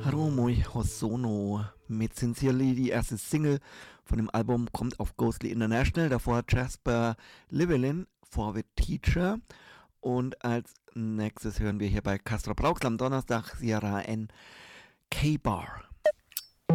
Harumoi Hosono mit Sincerely, die erste Single von dem Album, kommt auf Ghostly International. Davor hat Jasper Llewellyn, For the Teacher. Und als nächstes hören wir hier bei Castro Brauxel am Donnerstag Sierra N. K-Bar.